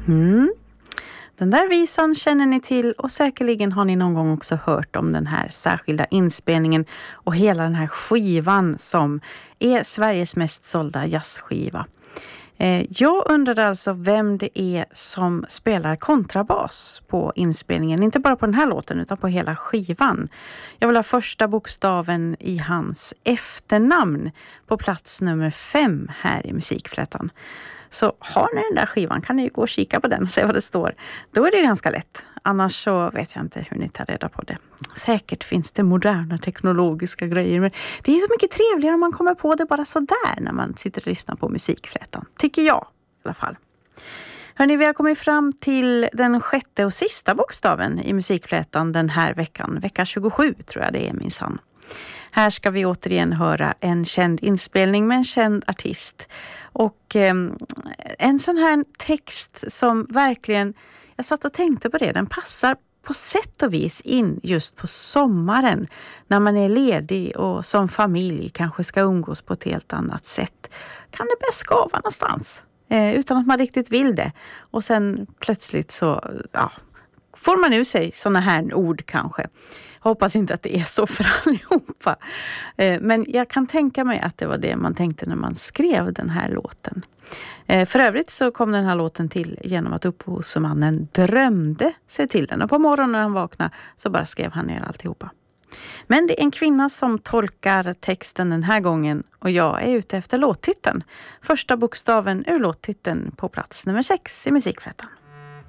Mm. Den där visan känner ni till och säkerligen har ni någon gång också hört om den här särskilda inspelningen och hela den här skivan som är Sveriges mest sålda jazzskiva. Jag undrade alltså vem det är som spelar kontrabas på inspelningen. Inte bara på den här låten utan på hela skivan. Jag vill ha första bokstaven i hans efternamn på plats nummer 5 här i Musikflätan. Så har ni den där skivan kan ni ju gå och kika på den och se vad det står. Då är det ganska lätt. Annars så vet jag inte hur ni tar reda på det. Säkert finns det moderna teknologiska grejer. Men det är så mycket trevligare om man kommer på det bara så där när man sitter och lyssnar på Musikflätan. Tycker jag i alla fall. Hörrni, vi har kommit fram till den 6:e och sista bokstaven i Musikflätan den här veckan. Vecka 27 tror jag det är minsann. Här ska vi återigen höra en känd inspelning med en känd artist. Och en sån här text som verkligen, jag satt och tänkte på det, den passar på sätt och vis in just på sommaren. När man är ledig och som familj kanske ska umgås på ett helt annat sätt. Kan det bäst skava någonstans utan att man riktigt vill det. Och sen plötsligt så får man ur sig såna här ord kanske. Hoppas inte att det är så för allihopa. Men jag kan tänka mig att det var det man tänkte när man skrev den här låten. För övrigt så kom den här låten till genom att upphovsmannen drömde sig till den. Och på morgonen när han vaknade så bara skrev han ner alltihopa. Men det är en kvinna som tolkar texten den här gången och jag är ute efter låttiteln. Första bokstaven ur låttiteln på plats nummer 6 i Musikflätan.